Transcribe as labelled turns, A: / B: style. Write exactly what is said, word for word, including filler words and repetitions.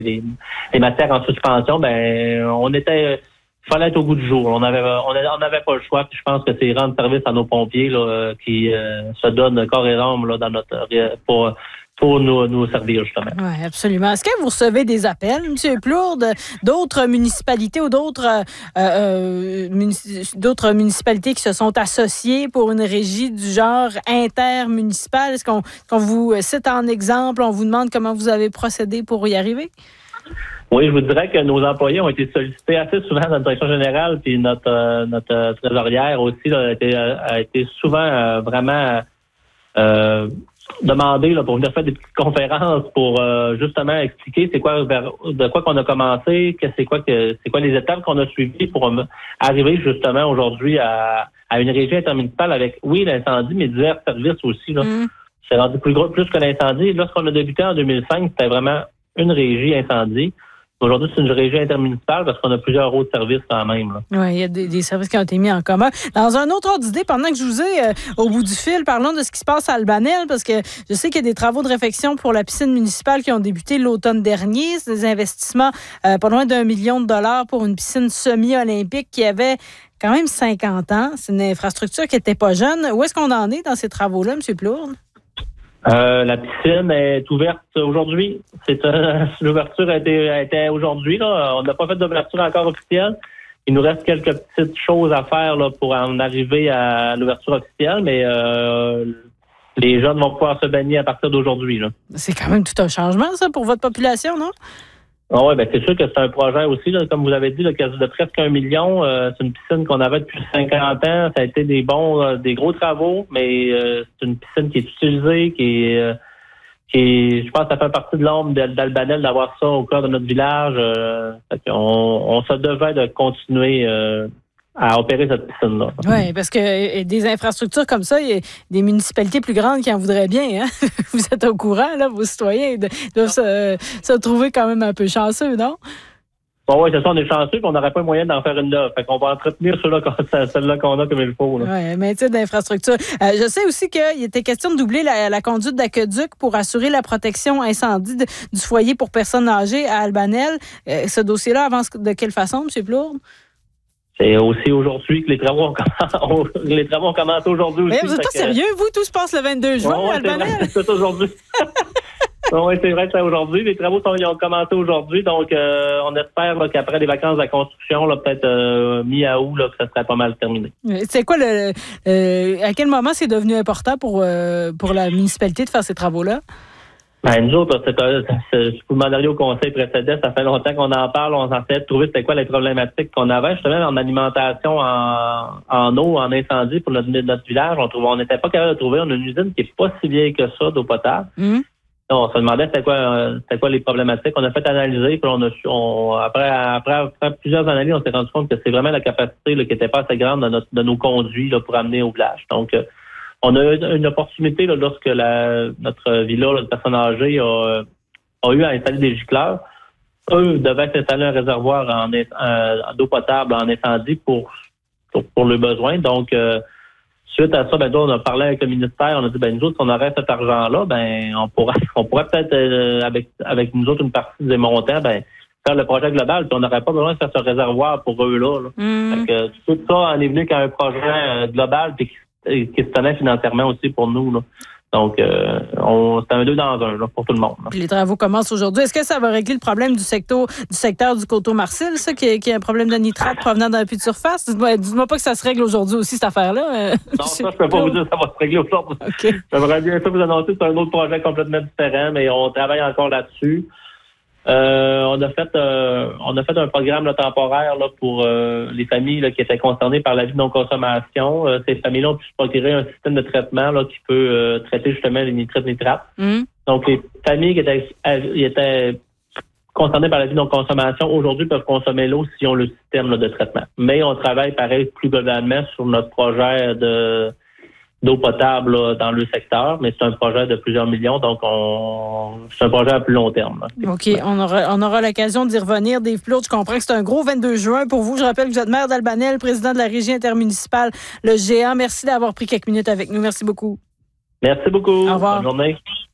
A: les, les matières en suspension, ben on était il fallait être au goût du jour. On avait on n'avait pas le choix. Puis je pense que c'est rendre service à nos pompiers là, qui euh, se donnent corps et âme là, dans notre pour pour nous, nous servir, justement.
B: Oui, absolument. Est-ce que vous recevez des appels, M. Plourde, d'autres municipalités ou d'autres, euh, euh, munici- d'autres municipalités qui se sont associées pour une régie du genre intermunicipal? Est-ce qu'on, qu'on vous cite en exemple, on vous demande comment vous avez procédé pour y arriver?
A: Oui, je vous dirais que nos employés ont été sollicités assez souvent dans notre direction générale, puis notre, euh, notre trésorière aussi là, a, été, a été souvent euh, vraiment... Euh, demander là, pour venir faire des petites conférences pour euh, justement expliquer c'est quoi de quoi qu'on a commencé, que c'est quoi que c'est quoi les étapes qu'on a suivies pour um, arriver justement aujourd'hui à, à une régie intermunicipale avec oui l'incendie, mais divers services aussi. Là. Mm. C'est rendu plus gros plus que l'incendie. Lorsqu'on a débuté en deux mille cinq, c'était vraiment une régie incendie. Aujourd'hui, c'est une régie intermunicipale parce qu'on a plusieurs autres services quand même.
B: Oui, il y a des, des services qui ont été mis en commun. Dans un autre ordre d'idée, pendant que je vous ai euh, au bout du fil, parlons de ce qui se passe à Albanel, parce que je sais qu'il y a des travaux de réfection pour la piscine municipale qui ont débuté l'automne dernier. C'est des investissements euh, pas loin d'un million de dollars pour une piscine semi-olympique qui avait quand même cinquante ans. C'est une infrastructure qui n'était pas jeune. Où est-ce qu'on en est dans ces travaux-là, M. Plourde?
A: Euh, la piscine est ouverte aujourd'hui. C'est euh, l'ouverture a été, a été aujourd'hui. Là. On n'a pas fait d'ouverture encore officielle. Il nous reste quelques petites choses à faire là, pour en arriver à l'ouverture officielle, mais euh, les jeunes vont pouvoir se baigner à partir d'aujourd'hui. Là.
B: C'est quand même tout un changement, ça, pour votre population, non?
A: Ah oui, ben c'est sûr que c'est un projet aussi, là, comme vous avez dit, là, de presque un million. Euh, c'est une piscine qu'on avait depuis cinquante ans. Ça a été des bons, euh, des gros travaux, mais euh, c'est une piscine qui est utilisée, qui est, euh, qui est, je pense, que ça fait partie de l'ombre d'Albanel d'avoir ça au cœur de notre village. Euh, fait qu'on, on se devait de continuer euh, à opérer cette piscine-là.
B: Oui, parce que des infrastructures comme ça, il y a des municipalités plus grandes qui en voudraient bien. Hein? Vous êtes au courant, là, vos citoyens doivent se, se trouver quand même un peu chanceux, non?
A: Bon, oui, c'est ça, on est chanceux, puis on n'aurait pas moyen d'en faire une neuve. Fait qu'on va entretenir celle-là, celle-là qu'on a comme il faut.
B: Oui, maintien d'infrastructure. Euh, je sais aussi qu'il était question de doubler la, la conduite d'aqueduc pour assurer la protection incendie de, du foyer pour personnes âgées à Albanel. Euh, ce dossier-là avance de quelle façon, M. Plourde?
A: C'est aussi aujourd'hui que les travaux ont commencé, les travaux ont commencé aujourd'hui aussi.
B: Mais vous êtes pas
A: que...
B: sérieux, vous? Tout se passe le vingt-deux juin
A: ouais,
B: à Albanel?
A: C'est vrai, c'est aujourd'hui. Oui, c'est vrai que c'est aujourd'hui. Les travaux sont, ils ont commencé aujourd'hui, donc euh, on espère là, qu'après les vacances de la construction, là, peut-être euh, mi-août, là, que ça serait pas mal terminé.
B: C'est quoi le euh, à quel moment c'est devenu important pour euh, pour la municipalité de faire ces travaux-là?
A: Ben, nous autres, c'est, c'est, je vous demanderiez au conseil précédent, ça fait longtemps qu'on en parle, on s'en fait de trouver c'était quoi les problématiques qu'on avait, justement, en alimentation, en, en eau, en incendie pour notre, notre village. On trouvait, on n'était pas capable de trouver, on a une usine qui est pas si vieille que ça d'eau potable. Mm. On se demandait c'était quoi, c'était quoi les problématiques. On a fait analyser, puis on a on, après, après, après plusieurs analyses, on s'est rendu compte que c'est vraiment la capacité là, qui était pas assez grande de, notre, de nos conduits là, pour amener au village. Donc, euh, on a eu une opportunité là, lorsque la, notre villa là, de personnes âgées a, a eu à installer des gicleurs. Eux devaient installer un réservoir en, en, en eau potable en incendie pour, pour, pour le besoin. Donc, euh, suite à ça, ben, on a parlé avec le ministère. On a dit, ben, nous autres, si on aurait cet argent-là, ben, on pourrait, on pourrait peut-être, euh, avec, avec nous autres, une partie des montants, ben, faire le projet global, puis on n'aurait pas besoin de faire ce réservoir pour eux-là. Là. Mm. Fait que, tout ça en est venu qu'à un projet euh, global, puis qui se tenait financièrement aussi pour nous. Là. Donc, euh, on, c'est un deux dans un là, pour tout le monde. Là.
B: Les travaux commencent aujourd'hui. Est-ce que ça va régler le problème du secteur du, secteur du Coteau-Marcil, ça, qui, qui a un problème de nitrate provenant d'un puits de surface? Dites-moi, dites-moi pas que ça se règle aujourd'hui aussi, cette affaire-là.
A: Non, ça, je peux pas vous dire que ça va se régler aujourd'hui. Okay. J'aimerais bien ça vous annoncer que c'est un autre projet complètement différent, mais on travaille encore là-dessus. Euh, on a fait euh, on a fait un programme là, temporaire là, pour euh, les familles là, qui étaient concernées par la vie de non-consommation. Euh, ces familles-là ont pu se procurer un système de traitement là, qui peut euh, traiter justement les nitrates nitrates. Mm. Donc, les familles qui étaient, qui étaient concernées par la vie de non-consommation, aujourd'hui, peuvent consommer l'eau s'ils ont le système là, de traitement. Mais on travaille pareil plus globalement sur notre projet de d'eau potable là, dans le secteur, mais c'est un projet de plusieurs millions, donc on c'est un projet à plus long terme. Là.
B: OK, on aura, on aura l'occasion d'y revenir. Dave Plourde, je comprends que c'est un gros vingt-deux juin pour vous. Je rappelle que vous êtes maire d'Albanel, président de la régie intermunicipale, le Géant. Merci d'avoir pris quelques minutes avec nous. Merci beaucoup.
A: Merci beaucoup.
B: Au revoir.
A: Bonne journée.